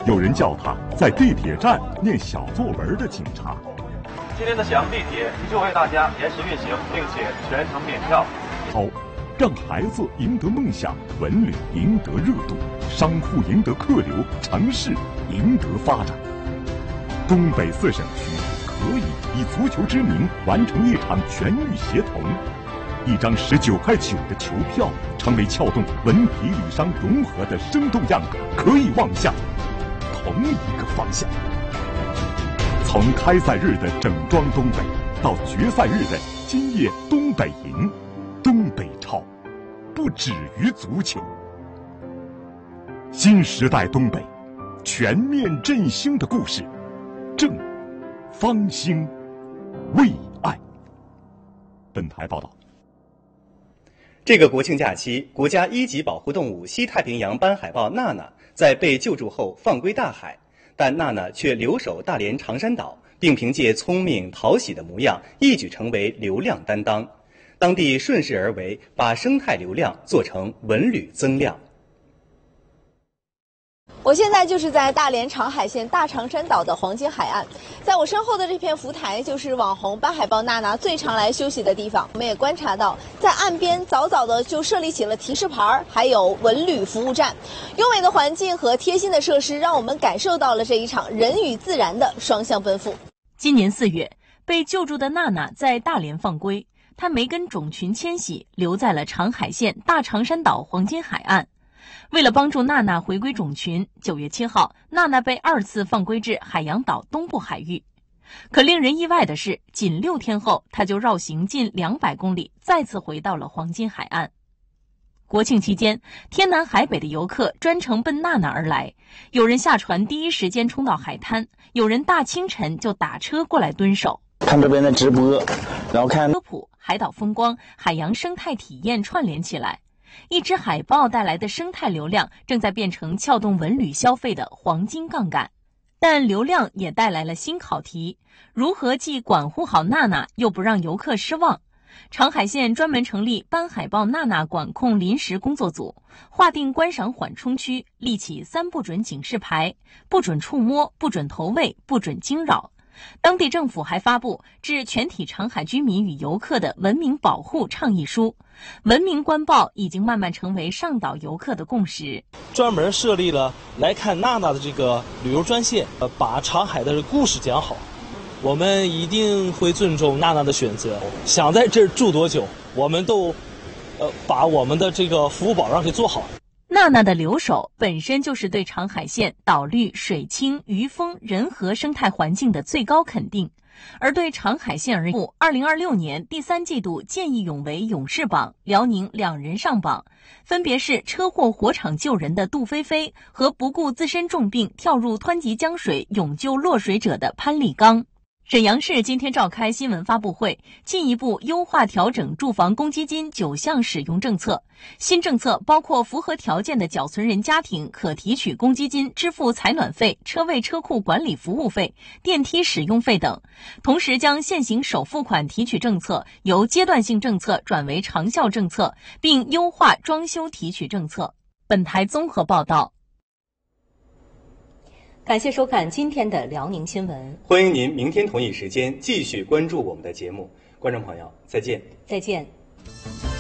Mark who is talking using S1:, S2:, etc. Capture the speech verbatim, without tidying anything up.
S1: 有人叫他在地铁站念小作文的警察。
S2: 今天的沈阳地铁就为大家延时运行，并且全程免票。
S1: 好，让孩子赢得梦想，文旅赢得热度，商户赢得客流，城市赢得发展。东北四省区可以以足球之名完成一场全域协同。一张十九块九的球票，成为撬动文体旅商融合的生动样本，可以望向同一个方向。从开赛日的整装东北，到决赛日的今夜东北赢，东北超，不止于足球。新时代东北，全面振兴的故事，正方兴未艾。本台报道。
S3: 这个国庆假期，国家一级保护动物西太平洋斑海豹娜娜在被救助后放归大海，但娜娜却留守大连长山岛，并凭借聪明讨喜的模样，一举成为流量担当。当地顺势而为，把生态流量做成文旅增量。
S4: 我现在就是在大连长海县大长山岛的黄金海岸，在我身后的这片浮台就是网红斑海豹娜娜最常来休息的地方。我们也观察到，在岸边早早的就设立起了提示牌，还有文旅服务站。优美的环境和贴心的设施，让我们感受到了这一场人与自然的双向奔赴。
S5: 今年四月，被救助的娜娜在大连放归，她没跟种群迁徙，留在了长海县大长山岛黄金海岸。为了帮助娜娜回归种群，九月七号，娜娜被二次放归至海洋岛东部海域。可令人意外的是，仅六天后，她就绕行近两百公里，再次回到了黄金海岸。国庆期间，天南海北的游客专程奔娜娜而来，有人下船第一时间冲到海滩，有人大清晨就打车过来蹲守。
S6: 看这边的直播，然后看
S5: 科普、海岛风光、海洋生态体验串联起来。一只海豹带来的生态流量正在变成撬动文旅消费的黄金杠杆，但流量也带来了新考题：如何既管护好娜娜，又不让游客失望？长海县专门成立斑海豹娜娜管控临时工作组，划定观赏缓冲区，立起三不准警示牌：不准触摸，不准投喂，不准惊扰。当地政府还发布致全体长海居民与游客的文明保护倡议书，文明观报已经慢慢成为上岛游客的共识。
S7: 专门设立了来看娜娜的这个旅游专线，呃，把长海的故事讲好。我们一定会尊重娜娜的选择，想在这儿住多久，我们都，呃，把我们的这个服务保障给做好。
S5: 娜娜的留守本身就是对长海县岛绿、水清、鱼丰、人和生态环境的最高肯定，而对长海县而言，二零二六年第三季度见义勇为勇士榜，辽宁两人上榜，分别是车祸火场救人的杜菲菲和不顾自身重病跳入湍急江水勇救落水者的潘立刚。沈阳市今天召开新闻发布会，进一步优化调整住房公积金九项使用政策。新政策包括符合条件的缴存人家庭可提取公积金支付采暖费、车位车库管理服务费、电梯使用费等，同时将现行首付款提取政策由阶段性政策转为长效政策，并优化装修提取政策。本台综合报道。
S8: 感谢收看今天的辽宁新闻，
S3: 欢迎您明天同一时间继续关注我们的节目。观众朋友，再见。
S8: 再见。